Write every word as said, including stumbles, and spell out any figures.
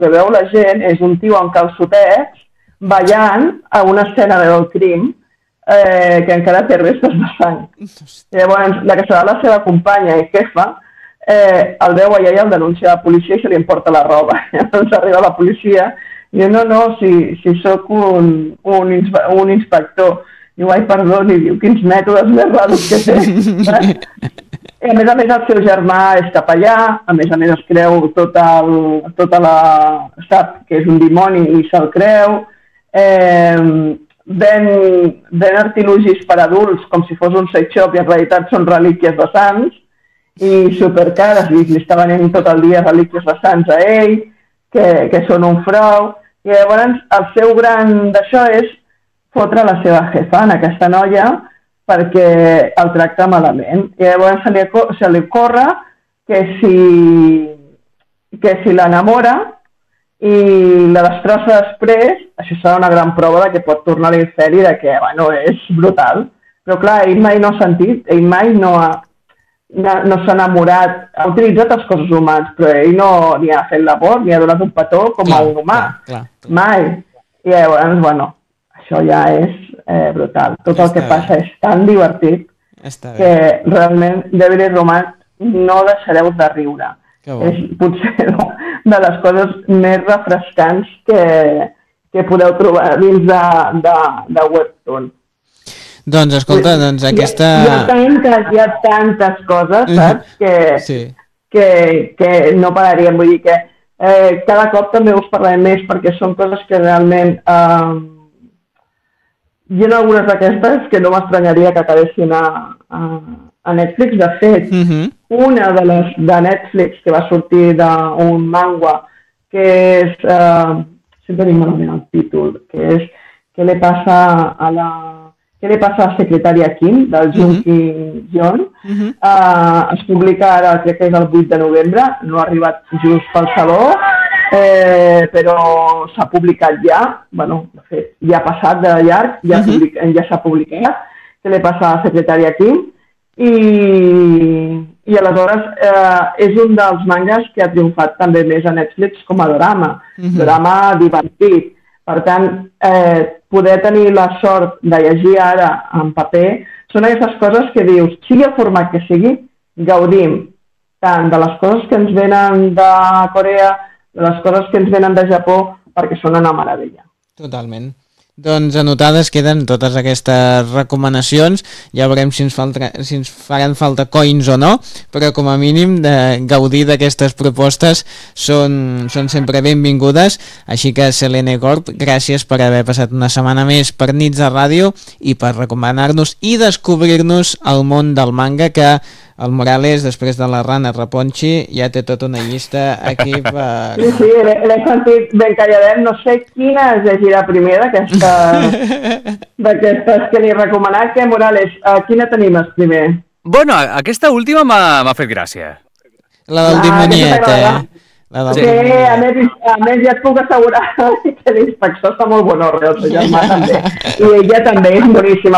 que veu la gent és un tio amb calçotets ballant a una escena del crim eh, que encara té restes de sang. I llavors, la que serà la seva companya i jefa eh, el veu allà i el denuncia a la policia i se li emporta la roba. Llavors arriba la policia i diu, no, no, si, si sóc un, un, inspe un inspector. Diu, ai, perdó, i diu, quins mètodes més raros que té. I a més a més el seu germà és capellà, a més a més es creu tot el, tota la... sap que és un dimoni i se'l creu. Eh, ven, ven artilugis per adults com si fos un sex shop i en realitat són relíquies de sants i supercares, i li està venent tot el dia relíquies de sants a ell, que, que són un frau. I llavors el seu gran d'això és fotre la seva jefa en aquesta noia perquè el tracta malament. I llavors se li, se li corre que si, que si l'enamora i la destrossa després, això serà una gran prova de que pot tornar a l'infern i de que, bueno, és brutal. Però clar, ell mai no ha sentit, ell mai no ha, no s'ha enamorat, ha utilitzat els cossos humans, però ell no ni ha fet l'amor, ni ha donat un petó com clar, a un humà. Clar, clar, clar. Mai. I llavors, bueno, això ja és eh, brutal. Tot el que passa és tan divertit que realment, Devil is Romance, no deixareu de riure. És potser de les coses més refrescants que, que podeu trobar dins de, de, de Webtoon. Doncs escolta, doncs aquesta... Hi ha, hi ha, tantes, hi ha tantes coses, saps? Que, sí. que, que no pararíem. Vull dir que eh, cada cop també us parlarem més perquè són coses que realment... Eh, hi ha algunes d'aquestes que no m'estranyaria que acabessin a, a, a Netflix. De fet, uh-huh. una de les de Netflix que va sortir d'un manga que és... Eh, sempre dic malament el títol, que és Què le passa a la... Què li passa a la secretària Kim, del Junki uh-huh. John. Uh-huh. Uh, es publica ara, crec que és el vuit de novembre, no ha arribat just pel saló, eh, però s'ha publicat ja, bueno, de fet, ja ha passat de llarg, ja uh-huh. publica, ja s'ha publicat, Què li passa a la secretària Kim, i, i aleshores eh, és un dels mangas que ha triomfat també més a Netflix com a drama, uh-huh. drama divertit. Per tant, eh, poder tenir la sort de llegir ara en paper són aquestes coses que dius, sigui el format que sigui, gaudim tant de les coses que ens venen de Corea, de les coses que ens venen de Japó, perquè són una meravella. Totalment. Doncs anotades queden totes aquestes recomanacions, ja veurem si ens, falta, si ens faran falta coins o no, però com a mínim de gaudir d'aquestes propostes són, són sempre benvingudes, així que Selene Corp, gràcies per haver passat una setmana més per Nits de Ràdio i per recomanar-nos i descobrir-nos el món del manga, que el Morales, després de la Rana Raponchi, ja té tota una llista aquí per... Sí, sí, l'he sentit ben calladet. No sé quina es llegirà primer d'aquestes que li he recomanat. Que, Morales, quina tenim el primer? Bueno, aquesta última m'ha fet gràcia. La del ah, dimoniet, eh? La del sí, dimoniet. A més, a més ja et puc assegurar que l'inspector està molt bon, el seu germà també. I ella també és boníssima.